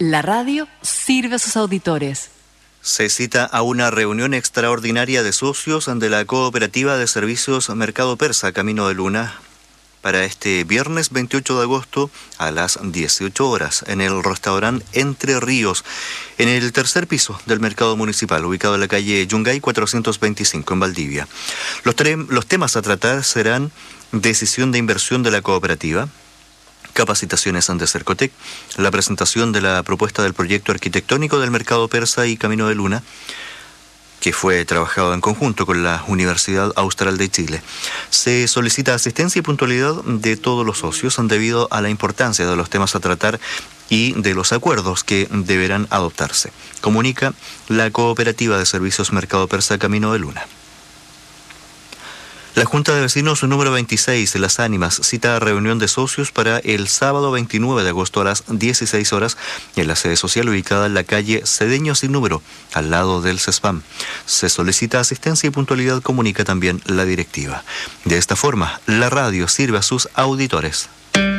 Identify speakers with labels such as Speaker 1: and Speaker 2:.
Speaker 1: La radio sirve a sus auditores.
Speaker 2: Se cita a una reunión extraordinaria de socios de la Cooperativa de Servicios Mercado Persa, Camino de Luna, para este viernes 28 de agosto a las 18 horas en el restaurante Entre Ríos, en el tercer piso del mercado municipal, ubicado en la calle Yungay 425 en Valdivia. Los temas a tratar serán decisión de inversión de la cooperativa, capacitaciones ante Cercotec, la presentación de la propuesta del proyecto arquitectónico del Mercado Persa y Camino de Luna, que fue trabajado en conjunto con la Universidad Austral de Chile. Se solicita asistencia y puntualidad de todos los socios debido a la importancia de los temas a tratar y de los acuerdos que deberán adoptarse. Comunica la Cooperativa de Servicios Mercado Persa Camino de Luna. La Junta de Vecinos número 26 de Las Ánimas cita reunión de socios para el sábado 29 de agosto a las 16 horas en la sede social ubicada en la calle Cedeño sin número, al lado del CESPAM. Se solicita asistencia y puntualidad, comunica también la directiva. De esta forma, la radio sirve a sus auditores.